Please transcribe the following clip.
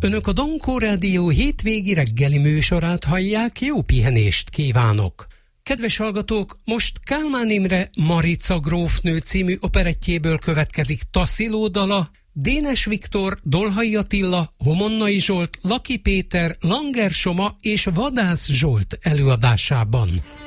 Önök a Dankó Rádió hétvégi reggeli műsorát hallják, jó pihenést kívánok! Kedves hallgatók, most Kálmán Imre Marica grófnő című operettjéből következik Tassilo dala, Dénes Viktor, Dolhai Attila, Homonnai Zsolt, Laki Péter, Langer Soma és Vadász Zsolt előadásában.